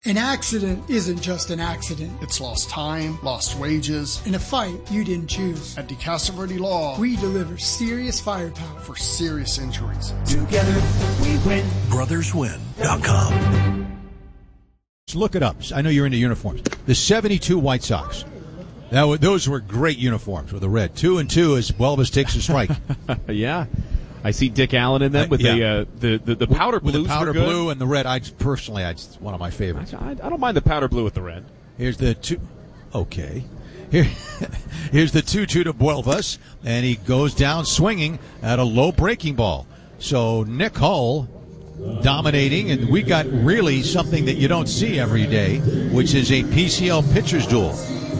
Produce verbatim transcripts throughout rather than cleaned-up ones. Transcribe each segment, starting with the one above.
An accident isn't just an accident. It's lost time, lost wages. In a fight you didn't choose. At DeCastroverde Law, we deliver serious firepower for serious injuries. Together we win. brothers win dot com. Look it up. I know you're into uniforms. The seventy-two White Sox. Now, those were great uniforms with the red. Two and two as Buelvis takes a strike. Yeah. I see Dick Allen in them with uh, yeah. the, uh, the the the powder with blues. the powder were good. blue and the red. I personally, I just one of my favorites. I, I don't mind the powder blue with the red. Here's the two. Okay, here, here's the two-two to Buelvis, and he goes down swinging at a low breaking ball. So Nick Hull dominating, and we got really something that you don't see every day, which is a P C L pitcher's duel.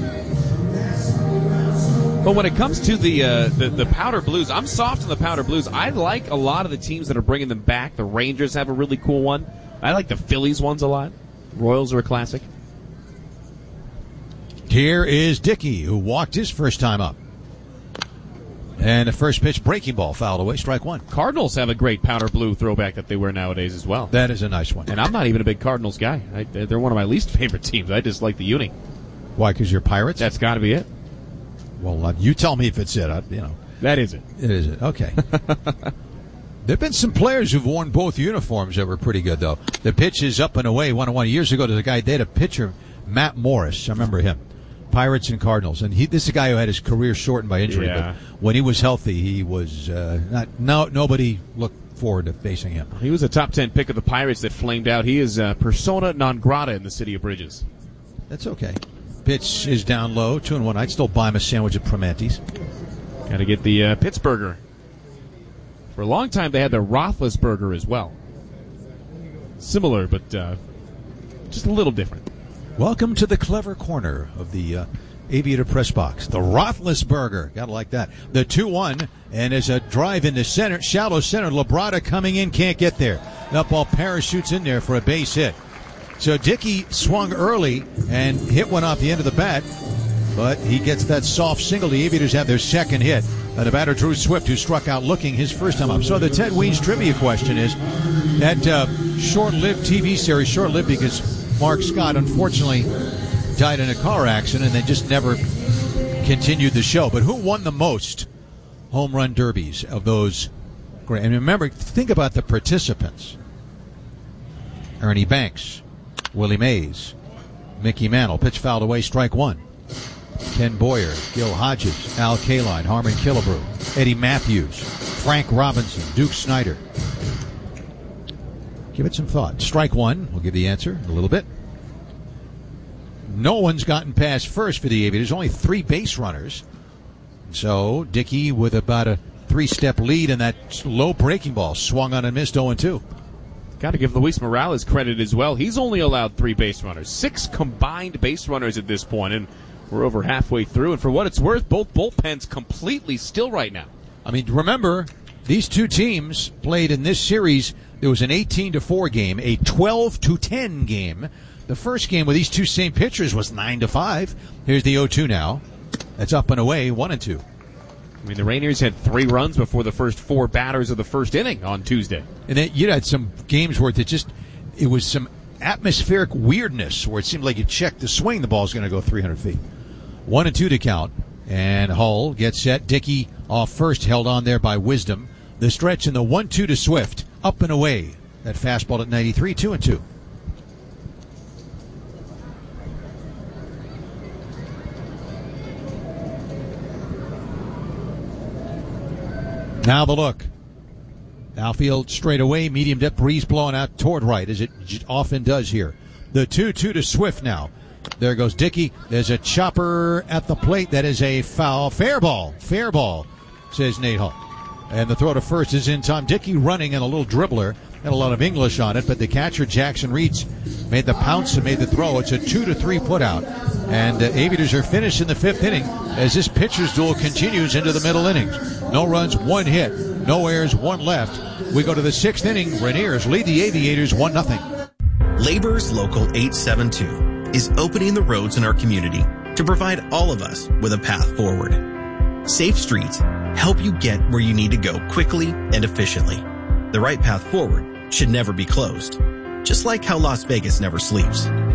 But when it comes to the, uh, the the powder blues, I'm soft on the powder blues. I like a lot of the teams that are bringing them back. The Rangers have a really cool one. I like the Phillies ones a lot. Royals are a classic. Here is Dickey, who walked his first time up. And the first pitch, breaking ball, fouled away, strike one. Cardinals have a great powder blue throwback that they wear nowadays as well. That is a nice one. And I'm not even a big Cardinals guy. I, they're one of my least favorite teams. I just like the uni. Why, because you're Pirates? That's got to be it. Well, uh, you tell me if it's it. I, you know, that is it. It is it. Okay. There've been some players who've worn both uniforms that were pretty good, though. The pitch is up and away. One on one years ago to the guy. They had a pitcher, Matt Morris. I remember him. Pirates and Cardinals, and he. This is a guy who had his career shortened by injury. Yeah. But when he was healthy, he was uh, not. No, nobody looked forward to facing him. He was a top ten pick of the Pirates that flamed out. He is uh, persona non grata in the city of Bridges. That's okay. Pitch is down low, two and one. I'd still buy him a sandwich at Promanti's. Got to get the uh, Pittsburgher. For a long time, they had the Roethlisberger as well. Similar, but uh, just a little different. Welcome to the clever corner of the uh, Aviator press box. The Roethlisberger. Gotta like that. The two one, and there's a drive into center, shallow center. Labrada coming in, can't get there. That ball parachutes in there for a base hit. So Dickey swung early and hit one off the end of the bat, but he gets that soft single. The Aviators have their second hit. Uh, the batter, Drew Swift, who struck out looking his first time up. So the Ted Weens trivia question is, that uh, short-lived T V series, short-lived because Mark Scott unfortunately died in a car accident and they just never continued the show. But who won the most home run derbies of those? And remember, think about the participants. Ernie Banks, Willie Mays, Mickey Mantle. Pitch fouled away, strike one. Ken Boyer, Gil Hodges, Al Kaline, Harmon Killebrew, Eddie Matthews, Frank Robinson, Duke Snyder. Give it some thought. Strike one. We'll give the answer in a little bit. No one's gotten past first for the Aviators. Only three base runners. So Dickey with about a three-step lead, and that low breaking ball swung on and missed oh and two. Got to give Luis Morales credit as well. He's only allowed three base runners. Six combined base runners at this point, and we're over halfway through. And for what it's worth, both bullpens completely still right now. I mean, remember, these two teams played in this series. There was an eighteen to four game, a twelve to ten game. The first game with these two same pitchers was nine to five. Here's the oh two now. That's up and away, one and two. I mean, the Rainiers had three runs before the first four batters of the first inning on Tuesday. And then you had some games where it just, it was some atmospheric weirdness where it seemed like you checked the swing, the ball's going to go three hundred feet. One and two to count. And Hull gets set. Dickey off first, held on there by Wisdom. The stretch and the one two to Swift. Up and away. That fastball at ninety-three, two and two. Now the look. Outfield straight away, medium depth breeze blowing out toward right, as it often does here. The two two to Swift now. There goes Dickey. There's a chopper at the plate. That is a foul. Fair ball. Fair ball, says Nate Hull. And the throw to first is in time. Dickey running and a little dribbler. Had a lot of English on it, but the catcher, Jackson Reitz, made the pounce and made the throw. It's a two to three put out. And the Aviators are finished in the fifth inning as this pitcher's duel continues into the middle innings. No runs, one hit, no errors, one left. We go to the sixth inning. Rainiers lead the Aviators one nothing. Labor's Local eight seven two is opening the roads in our community to provide all of us with a path forward. Safe streets help you get where you need to go quickly and efficiently. The right path forward should never be closed, just like how Las Vegas never sleeps.